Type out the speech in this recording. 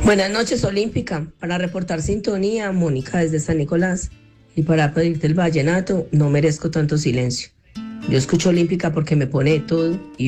Buenas noches, Olímpica. Para reportar sintonía, Mónica desde San Nicolás. Y para pedirte el vallenato, no merezco tanto silencio. Yo escucho Olímpica porque me pone de todo y